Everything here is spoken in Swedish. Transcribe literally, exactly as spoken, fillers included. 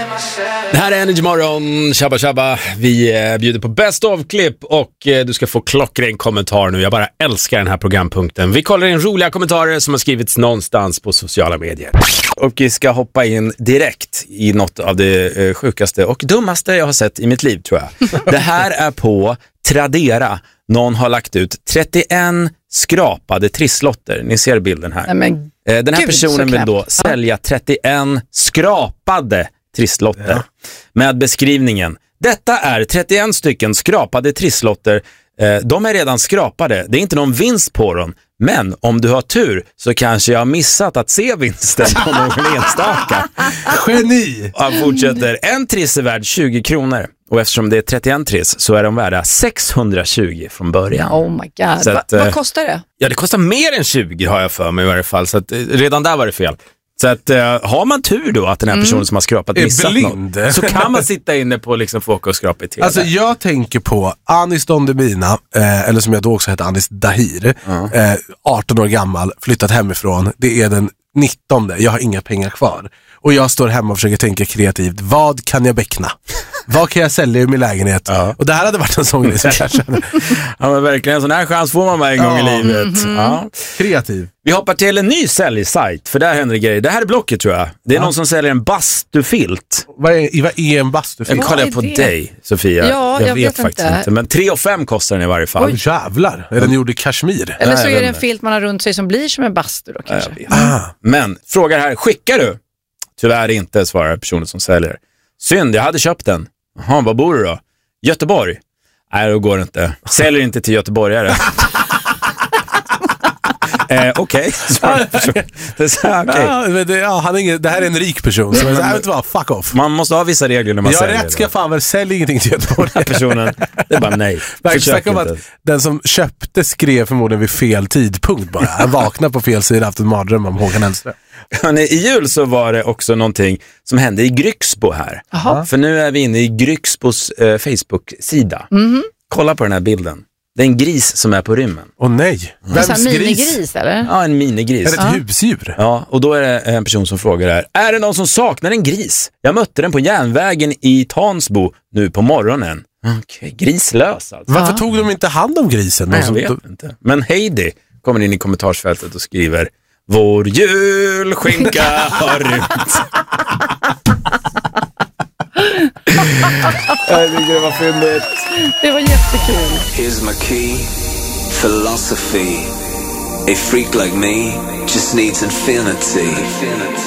Det här är Energy Morgon, Shabba Shabba. Vi eh, bjuder på Best of-klipp och eh, du ska få klockren kommentar nu. Jag bara älskar den här programpunkten. Vi kollar in roliga kommentarer som har skrivits någonstans på sociala medier. Och vi ska hoppa in direkt i något av det eh, sjukaste och dummaste jag har sett i mitt liv, tror jag. Det här är på Tradera. Någon har lagt ut trettioen skrapade trisslotter. Ni ser bilden här. Nej, men eh, den här Gud, personen vill då sälja trettioen skrapade trisslotter ja. Med beskrivningen: detta är trettioen stycken skrapade trisslotter. eh, De är redan skrapade. Det är inte någon vinst på dem. Men om du har tur så kanske jag har missat att se vinsten på någon enstaka. Geni! Han fortsätter: en triss är värd tjugo kronor. Och eftersom det är trettioen triss så är de värda sexhundratjugo från början. Oh my god. Så att, Va, vad kostar det? Ja, det kostar mer än tjugo har jag för mig i varje fall. Så att, redan där var det fel. Så att uh, har man tur då att den här personen mm. som har skrapat missat blind. något, så kan man sitta inne på liksom få åka och skrapa i tv. Alltså jag tänker på Anis Don Demina, eh, eller som jag då också heter Anis Dahir, uh-huh. eh, arton år gammal, flyttat hemifrån. Det är den nittonde, jag har inga pengar kvar. Och jag står hemma och försöker tänka kreativt. Vad kan jag beckna? Vad kan jag sälja i min lägenhet? Ja. Och det här hade varit en sån grej som jag känner. Ja, men verkligen, en sån här chans får man bara en ja. gång i livet. Mm-hmm. Ja. Kreativ. Vi hoppar till en ny säljsajt, för där händer det grejer. Det här är Blocket, tror jag. Det är ja. någon som säljer en bastufilt. Vad är, vad är en bastufilt? Jag kollar på det? dig, Sofia. Ja, jag, jag vet, vet faktiskt inte. inte. Men tre och fem kostar den i varje fall. Oj, jävlar. Är den gjord i kashmir? Eller så Nej, är det en filt man har runt sig som blir som en bastu då kanske. Ah. Men frågar här, skickar du? Tyvärr inte, svarar personen som säljer. Synd, jag hade köpt den. Jaha, var bor du då? Göteborg. Nej, då går det inte. Säljer inte till göteborgare. eh, Okej. Okay. det, okay. det, ja, han är ingen, det här är en rik person. Så jag vet vad, fuck off. Man måste ha vissa regler när man jag säljer. Jag rätt ska fan väl sälja ingenting till göteborgare. Personen, det är bara nej. Försök om att den som köpte skrev förmodligen vid fel tidpunkt bara. Han vaknade på fel sida, haft en mardröm om Håkan Hellström. I jul så var det också någonting som hände i Grycksbo här. Aha. För nu är vi inne i Grycksbos eh, Facebook-sida. Mm-hmm. Kolla på den här bilden. Det är en gris som är på rymmen. Åh nej. Mm. Vems gris? Minigris eller? Ja, en minigris. Är det ett ja. husdjur? Ja, och då är det en person som frågar här: är det någon som saknar en gris? Jag mötte den på järnvägen i Tansbo nu på morgonen. Okej, okay. Grislös alltså. Varför ja. tog de inte hand om grisen? Nej, jag vet tog... inte. Men Heidi kommer in i kommentarsfältet och skriver: vår julskinka har rymt. Jag tycker det var fyndigt. Det var jättekul. Here's my key, philosophy. A freak like me just needs infinity.